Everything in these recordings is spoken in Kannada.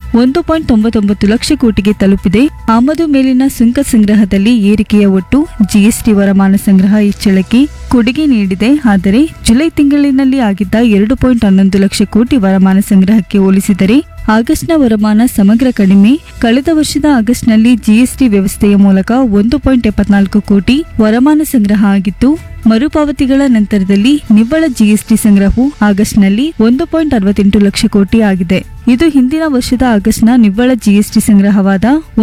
1.99 ಲಕ್ಷ ಕೋಟಿಗೆ ತಲುಪಿದೆ. ಆಮದು ಮೇಲಿನ ಸುಂಕ ಸಂಗ್ರಹದಲ್ಲಿ ಏರಿಕೆಯ ಒಟ್ಟು ಜಿಎಸ್ಟಿ ವರಮಾನ ಸಂಗ್ರಹ ಹೆಚ್ಚಳಕ್ಕೆ ಕೊಡುಗೆ ನೀಡಿದೆ. ಆದರೆ ಜುಲೈ ತಿಂಗಳಿನಲ್ಲಿ ಆಗಿದ್ದ 2.11 ಲಕ್ಷ ಕೋಟಿ ವರಮಾನ ಸಂಗ್ರಹಕ್ಕೆ ಹೋಲಿಸಿದರೆ ಆಗಸ್ಟ್ನ ವರಮಾನ ಸಮಗ್ರ ಕಡಿಮೆ. ಕಳೆದ ವರ್ಷದ ಆಗಸ್ಟ್ನಲ್ಲಿ ಜಿಎಸ್ಟಿ ವ್ಯವಸ್ಥೆಯ ಮೂಲಕ 1.74 ಕೋಟಿ ವರಮಾನ ಸಂಗ್ರಹ ಆಗಿತ್ತು. ಮರುಪಾವತಿಗಳ ನಂತರದಲ್ಲಿ ನಿವ್ವಳ ಜಿಎಸ್ಟಿ ಸಂಗ್ರಹವು ಆಗಸ್ಟ್ನಲ್ಲಿ 1.68 ಲಕ್ಷ ಕೋಟಿ ಆಗಿದೆ. ಇದು ಹಿಂದಿನ ವರ್ಷದ ಆಗಸ್ಟ್ನ ನಿವ್ವಳ ಜಿಎಸ್ಟಿ ಸಂಗ್ರಹವಾದ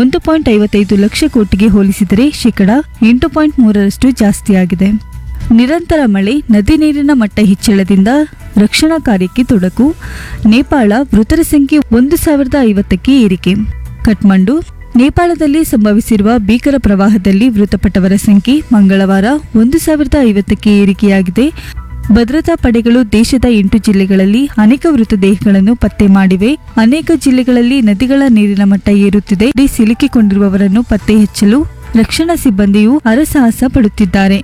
1.55 ಲಕ್ಷ ಕೋಟಿಗೆ ಹೋಲಿಸಿದರೆ ಶೇಕಡಾ 8.3ರಷ್ಟು ಜಾಸ್ತಿಯಾಗಿದೆ. ನಿರಂತರ ಮಳೆ, ನದಿ ನೀರಿನ ಮಟ್ಟ ಹೆಚ್ಚಳದಿಂದ ರಕ್ಷಣಾ ಕಾರ್ಯಕ್ಕೆ ತೊಡಕು. ನೇಪಾಳ ಮೃತರ ಸಂಖ್ಯೆ 1050ಕ್ಕೆ ಏರಿಕೆ. ಕಠ್ಮಂಡು, ನೇಪಾಳದಲ್ಲಿ ಸಂಭವಿಸಿರುವ ಭೀಕರ ಪ್ರವಾಹದಲ್ಲಿ ಮೃತಪಟ್ಟವರ ಸಂಖ್ಯೆ ಮಂಗಳವಾರ 1050ಕ್ಕೆ ಏರಿಕೆಯಾಗಿದೆ. ಭದ್ರತಾ ಪಡೆಗಳು ದೇಶದ 8 ಜಿಲ್ಲೆಗಳಲ್ಲಿ ಅನೇಕ ಮೃತದೇಹಗಳನ್ನು ಪತ್ತೆ ಮಾಡಿವೆ. ಅನೇಕ ಜಿಲ್ಲೆಗಳಲ್ಲಿ ನದಿಗಳ ನೀರಿನ ಮಟ್ಟ ಏರುತ್ತಿದೆ. ಸಿಲುಕಿಕೊಂಡಿರುವವರನ್ನು ಪತ್ತೆ ಹಚ್ಚಲು ರಕ್ಷಣಾ ಸಿಬ್ಬಂದಿಯು ಹರಸಾಹಸ ಪಡುತ್ತಿದ್ದಾರೆ.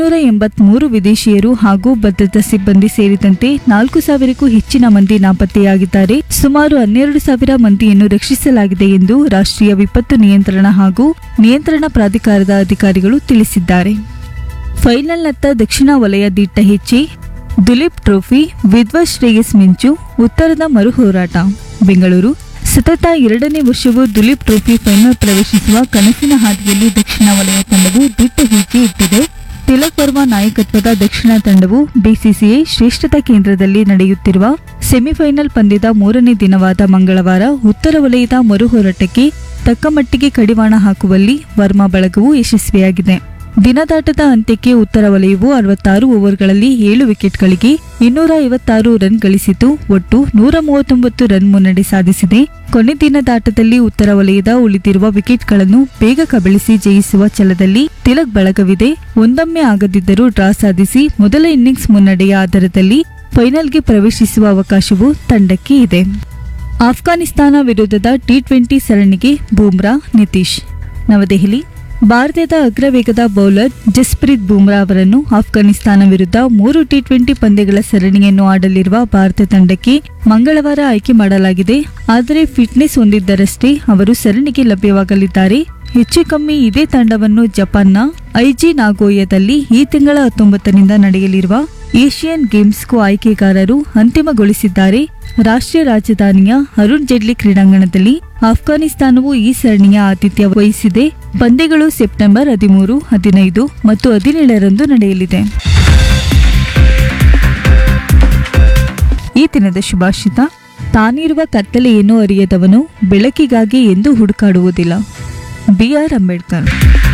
583 ವಿದೇಶಿಯರು ಹಾಗೂ ಭದ್ರತಾ ಸಿಬ್ಬಂದಿ ಸೇರಿದಂತೆ 4000ಕ್ಕೂ ಹೆಚ್ಚಿನ ಮಂದಿ ನಾಪತ್ತೆಯಾಗಿದ್ದಾರೆ. ಸುಮಾರು 12,000 ಮಂದಿಯನ್ನು ರಕ್ಷಿಸಲಾಗಿದೆ ಎಂದು ರಾಷ್ಟ್ರೀಯ ವಿಪತ್ತು ನಿಯಂತ್ರಣ ಹಾಗೂ ನಿಯಂತ್ರಣ ಪ್ರಾಧಿಕಾರದ ಅಧಿಕಾರಿಗಳು ತಿಳಿಸಿದ್ದಾರೆ. ಫೈನಲ್ನತ್ತ ದಕ್ಷಿಣ ವಲಯ ದಿಟ್ಟ ಹೆಜ್ಜೆ. ದುಲೀಪ್ ಟ್ರೋಫಿ ವಿಧ್ವ ಶ್ರೇಯಸ್ ಮಿಂಚು, ಉತ್ತರದ ಮರು ಹೋರಾಟ. ಬೆಂಗಳೂರು, ಸತತ 2ನೇ ವರ್ಷವೂ ದುಲೀಪ್ ಟ್ರೋಫಿ ಫೈನಲ್ ಪ್ರವೇಶಿಸುವ ಕನಸಿನ ಹಾದಿಯಲ್ಲಿ ದಕ್ಷಿಣ ವಲಯ ತಂಡವು ದಿಟ್ಟ ಹೆಜ್ಜೆ ಇಟ್ಟಿದೆ. ತಿಲಕ್ ವರ್ಮಾ ನಾಯಕತ್ವದ ದಕ್ಷಿಣ ತಂಡವು ಬಿಸಿಸಿಐ ಶ್ರೇಷ್ಠತಾ ಕೇಂದ್ರದಲ್ಲಿ ನಡೆಯುತ್ತಿರುವ ಸೆಮಿಫೈನಲ್ ಪಂದ್ಯದ 3ನೇ ದಿನವಾದ ಮಂಗಳವಾರ ಉತ್ತರ ವಲಯದ ಮರು ಹೋರಾಟಕ್ಕೆ ತಕ್ಕಮಟ್ಟಿಗೆ ಕಡಿವಾಣ ಹಾಕುವಲ್ಲಿ ವರ್ಮಾ ಬಳಗವು ಯಶಸ್ವಿಯಾಗಿದೆ. ದಿನದಾಟದ ಅಂತ್ಯಕ್ಕೆ ಉತ್ತರ ವಲಯವು 66 ಓವರ್ಗಳಲ್ಲಿ 7 ವಿಕೆಟ್ಗಳಿಗೆ 256 ರನ್ ಗಳಿಸಿತು. ಒಟ್ಟು 139 ರನ್ ಮುನ್ನಡೆ ಸಾಧಿಸಿದೆ. ಕೊನೆ ದಿನದಾಟದಲ್ಲಿ ಉತ್ತರ ವಲಯದ ಉಳಿದಿರುವ ವಿಕೆಟ್ಗಳನ್ನು ಬೇಗ ಕಬಳಿಸಿ ಜಯಿಸುವ ಛಲದಲ್ಲಿ ತಿಲಕ್ ಬಳಗವಿದೆ. ಒಂದೊಮ್ಮೆ ಆಗದಿದ್ದರೂ ಡ್ರಾ ಸಾಧಿಸಿ ಮೊದಲ ಇನ್ನಿಂಗ್ಸ್ ಮುನ್ನಡೆಯ ಆಧಾರದಲ್ಲಿ ಫೈನಲ್ಗೆ ಪ್ರವೇಶಿಸುವ ಅವಕಾಶವೂ ತಂಡಕ್ಕೆ ಇದೆ. ಆಫ್ಘಾನಿಸ್ತಾನ ವಿರುದ್ಧದ ಟಿ20 ಸರಣಿಗೆ ಬೂಮ್ರಾ, ನಿತೀಶ್. ನವದೆಹಲಿ, ಭಾರತದ ಅಗ್ರವೇಗದ ಬೌಲರ್ ಜಸ್ಪ್ರೀತ್ ಬೂಮ್ರಾ ಅವರನ್ನು ಆಫ್ಘಾನಿಸ್ತಾನ ವಿರುದ್ಧ 3 ಟಿ20 ಪಂದ್ಯಗಳ ಸರಣಿಯನ್ನು ಆಡಲಿರುವ ಭಾರತ ತಂಡಕ್ಕೆ ಮಂಗಳವಾರ ಆಯ್ಕೆ ಮಾಡಲಾಗಿದೆ. ಆದರೆ ಫಿಟ್ನೆಸ್ ಹೊಂದಿದ್ದರಷ್ಟೇ ಅವರು ಸರಣಿಗೆ ಲಭ್ಯವಾಗಲಿದ್ದಾರೆ. ಹೆಚ್ಚು ಕಮ್ಮಿ ಇದೇ ತಂಡವನ್ನು ಜಪಾನ್ನ ಐಜಿ ನಾಗೋಯಾದಲ್ಲಿ ಈ ತಿಂಗಳ 19ರಿಂದ ನಡೆಯಲಿರುವ ಏಷ್ಯನ್ ಗೇಮ್ಸ್ಗೂ ಆಯ್ಕೆಗಾರರು ಅಂತಿಮಗೊಳಿಸಿದ್ದಾರೆ. ರಾಷ್ಟ್ರೀಯ ರಾಜಧಾನಿಯ ಅರುಣ್ ಜೇಟ್ಲಿ ಕ್ರೀಡಾಂಗಣದಲ್ಲಿ ಆಫ್ಘಾನಿಸ್ತಾನವು ಈ ಸರಣಿಯ ಆತಿಥ್ಯ ವಹಿಸಿದೆ. ಪಂದ್ಯಗಳು ಸೆಪ್ಟೆಂಬರ್ 13, 15 ಮತ್ತು 17ರಂದು ನಡೆಯಲಿದೆ. ಈ ದಿನದ ಶುಭಾಷಿತ: ತಾನಿರುವ ಕತ್ತಲೆಯನ್ನು ಅರಿಯದವನು ಬೆಳಕಿಗಾಗಿ ಎಂದೂ ಹುಡುಕಾಡುವುದಿಲ್ಲ. BR ಅಂಬೇಡ್ಕರ್.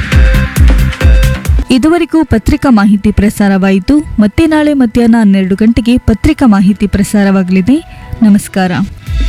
ಇದುವರೆಗೂ ಪತ್ರಿಕಾ ಮಾಹಿತಿ ಪ್ರಸಾರವಾಯಿತು. ಮತ್ತೆ ನಾಳೆ ಮಧ್ಯಾಹ್ನ 12 ಗಂಟೆಗೆ ಪತ್ರಿಕಾ ಮಾಹಿತಿ ಪ್ರಸಾರವಾಗಲಿದೆ. ನಮಸ್ಕಾರ.